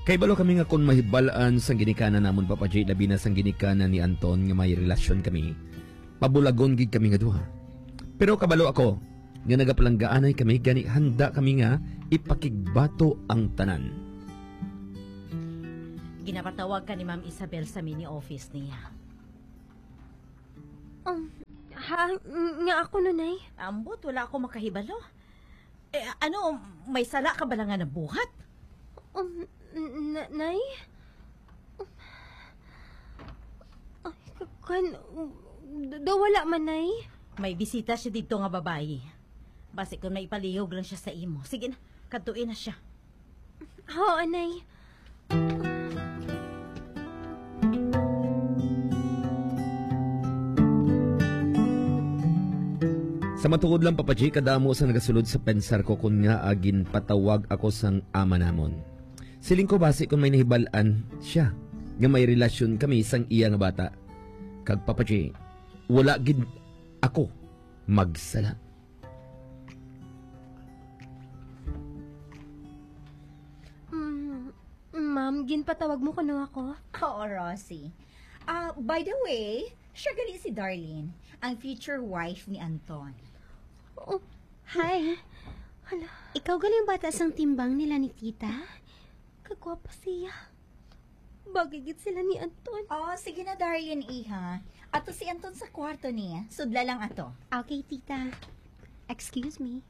Kay balo kami nga kung mahibalaan sang ginikanan namon Papa J, labi na sang ginikanan ni Anton nga may relasyon kami. Pabulagon gid kami nga duha. Pero kabalo ako, nga nagapalanggaanay kami gani handa kami nga ipakigbato ang tanan. Ginapatawag ka ni Ma'am Isabel sa mini office niya. Nga ako nunay? Ambot, wala ako makahibalo. May sala ka ba lang nga nabuhat? Nay? Wala man, nay. May bisita siya dito nga babae. Basi kung may palihog lang siya sa imo. Sige na, katuin na siya. Oo, nay. Sa matuod lang Papa J, kadamo sa nagasulod sa pensar ko kung nga agin patawag ako sang ama namon. Siling ko basi kung may nahibalaan siya nga may relasyon kami sang iya nga bata. Kag Papa J, wala gid ako magsala. Ma'am, ginpatawag mo kuno ako? Oo, Rosie. By the way, siya gali si Darlene, ang future wife ni Anton. Oh, hi. Hala. Ikaw galing bata sang timbang nila ni tita? Kagwapa siya. Bagigit sila ni Anton. Oh, sige na Darlene, iha. Ato si Anton sa kwarto niya. Sudla lang ato. Okay, tita. Excuse me.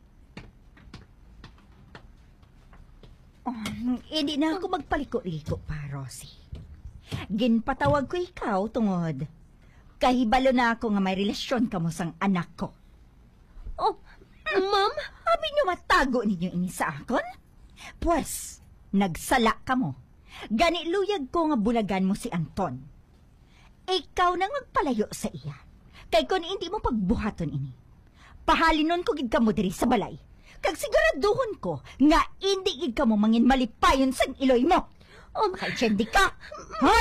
Hindi na ako magpaliko-liko pa, Rosie. Ginpatawag ko ikaw tungod. Kahibalo na ako nga may relasyon ka mo sang anak ko. Oh, ma'am? Abi nyo matago ninyo ini sa akon? Pues, nagsala ka mo. Gani luyag ko nga bulagan mo si Anton. Ikaw nang magpalayo sa iya. Kay kung hindi mo pagbuhaton ini, pahalinon ko gid ka mo diri sa balay. Kag siguraduhon ko nga hindi gid ka mo mangin malipayon sa iloy mo. Kay Chendi ka.